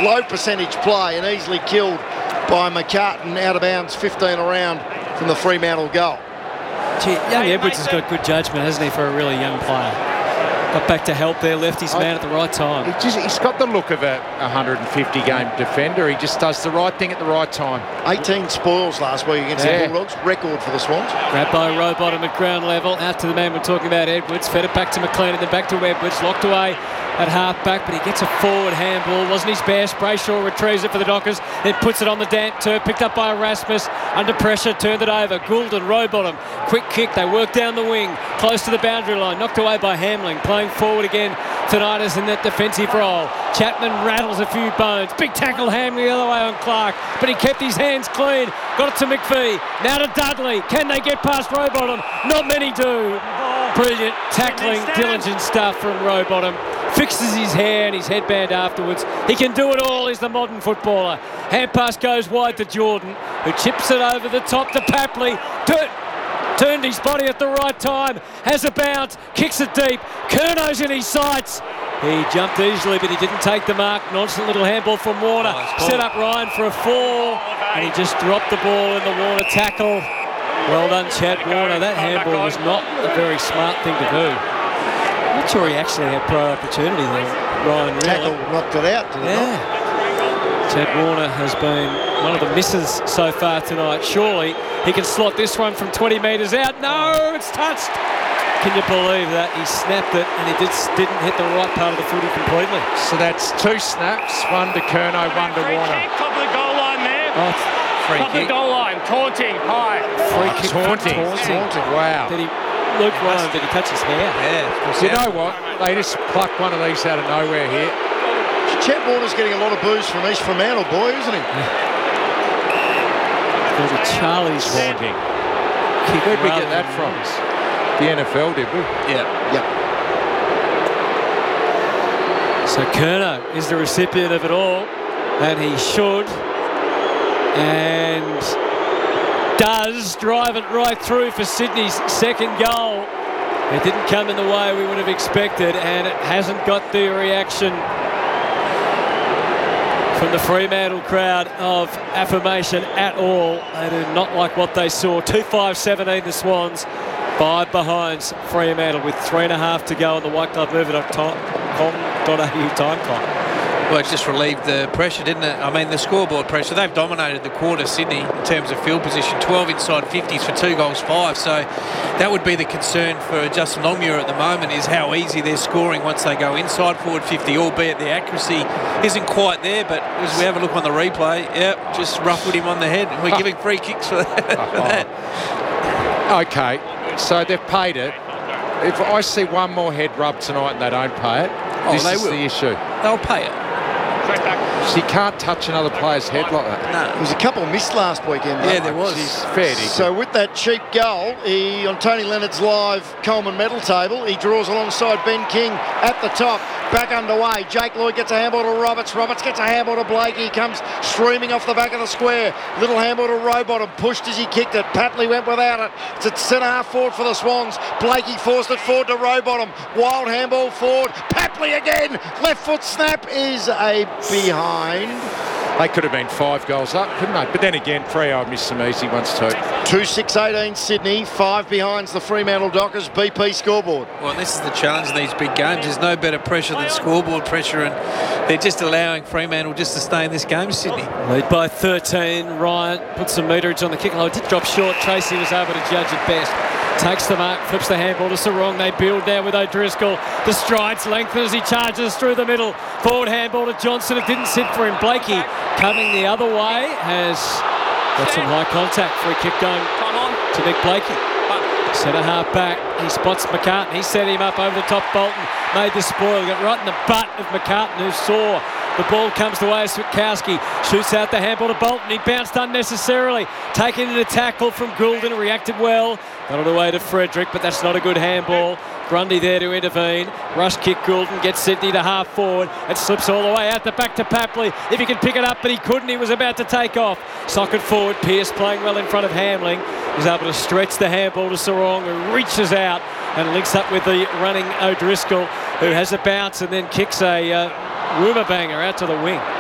low percentage play and easily killed by McCartan out of bounds 15 around from the Fremantle goal. Gee, young Edwards has got good judgment, hasn't he, for a really young player? Got back to help there, left his man at the right time. He's got the look of a 150-game defender. He just does the right thing at the right time. 18 spoils last week against the Bulldogs, record for the Swans. Grabbed by Rowbottom at ground level, out to the man we're talking about, Edwards. Fed it back to McLean and then back to Edwards. Locked away at half-back, but he gets a forward handball. Wasn't his best. Brayshaw retrieves it for the Dockers, then puts it on the damp turf. Picked up by Erasmus. Under pressure, turned it over. Gould and Rowbottom. Quick kick. They work down the wing, close to the boundary line. Knocked away by Hamling. Playing forward again tonight as in that defensive role. Chapman rattles a few bones. Big tackle Hamling the other way on Clark, but he kept his hands clean. Got it to McPhee. Now to Dudley. Can they get past Rowbottom? Not many do. Brilliant tackling, diligent stuff from Rowbottom. Fixes his hair and his headband afterwards. He can do it all. He's the modern footballer. Hand pass goes wide to Jordan, who chips it over the top to Papley. Turned his body at the right time. Has a bounce. Kicks it deep. Curno's in his sights. He jumped easily, but he didn't take the mark. Nonchalant little handball from Warner. Set up Ryan for a fall, and he just dropped the ball in the Warner tackle. Well done, Chad Warner. That handball was not a very smart thing to do. I'm not sure he actually had prior opportunity there, Ryan. Tackle knocked it out, did it not? Chad Warner has been one of the misses so far tonight. Surely he can slot this one from 20 metres out. No, it's touched. Can you believe that? He snapped it and he didn't hit the right part of the footy completely. So that's 2 snaps, one to Curnow, one to Warner. Top of the goal line there. Free Top of the kick. goal line, taunting, high. Free kick. Taunting. Wow. Luke Ryan, did he touch his hair? You know what? They just plucked one of these out of nowhere here. Chet Warner's getting a lot of booze from East Fremantle, boy, isn't he? There's a Charlie's Taunting. Where'd we get that from? The NFL, did we? Yeah. So Curnow is the recipient of it all, and he should, and does drive it right through for Sydney's second goal. It didn't come in the way we would have expected, and it hasn't got the reaction from the Fremantle crowd of affirmation at all. They do not like what they saw. 2-5-17 the Swans. 5 behinds Fremantle with 3.5 to go on the whiteclubmovement.com.au time clock. Well, it just relieved the pressure, didn't it? I mean, the scoreboard pressure. They've dominated the quarter, Sydney, in terms of field position. 12 inside 50s for 2 goals, 5. So that would be the concern for Justin Longmuir at the moment, is how easy they're scoring once they go inside forward 50, albeit the accuracy isn't quite there. But as we have a look on the replay, just ruffled him on the head. We're giving free kicks for that. Okay, so they've paid it. If I see one more head rub tonight and they don't pay it, this is the issue. They'll pay it. So you can't touch another player's head like that. No. There was a couple missed last weekend. Yeah, there was. Fair So with that cheap goal, on Tony Leonard's live Coleman medal table, he draws alongside Ben King at the top. Back underway. Jake Lloyd gets a handball to Roberts. Roberts gets a handball to Blakey. He comes streaming off the back of the square. Little handball to Rowbottom. Pushed as he kicked it. Papley went without it. It's at centre half forward for the Swans. Blakey forced it forward to Rowbottom. Wild handball forward. Papley again. Left foot snap is a behind. They could have been 5 goals up, couldn't they? But then again, Freo missed some easy ones too. 2-6-18 Sydney. 5 behinds the Fremantle Dockers. BP scoreboard. Well, this is the challenge in these big games. There's no better pressure than scoreboard pressure, and they're just allowing Fremantle just to stay in this game, Sydney. Lead by 13. Ryan puts some meterage on the kick. It did drop short. Tracy was able to judge it best. Takes the mark, flips the handball to Sarong. They build there with O'Driscoll. The strides lengthen as he charges through the middle. Forward handball to Johnson. It didn't sit for him. Blakey coming the other way has got some high contact. Free kick going to Nick Blakey. Centre half back. He spots McCartan. He set him up over the top. Bolton made the spoil. Got right in the butt of McCartan, who saw the ball comes the way of Switkowski. Shoots out the handball to Bolton. He bounced unnecessarily. Taken in a tackle from Goulden. Reacted well. Got it away to Frederick, but that's not a good handball. Grundy there to intervene. Rush kick Goulden. Gets Sydney to half forward. It slips all the way out the back to Papley. If he can pick it up, but he couldn't. He was about to take off. Socket forward. Pearce playing well in front of Hamling. He's able to stretch the handball to Sarong, who reaches out and links up with the running O'Driscoll, who has a bounce and then kicks a Rumour banger out to the wing.